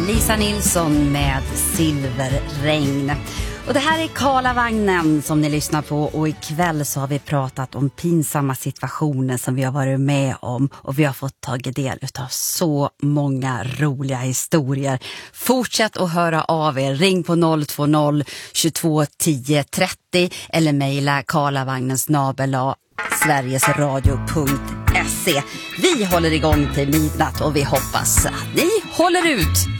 Lisa Nilsson med Silverregn. Och det här är Karlavagnen som ni lyssnar på, och ikväll så har vi pratat om pinsamma situationer som vi har varit med om, och vi har fått tagit del av så många roliga historier. Fortsätt att höra av er, ring på 020 22 10 30 eller mejla karlavagnen@sverigesradio.se. Vi håller igång till midnatt och vi hoppas att ni håller ut.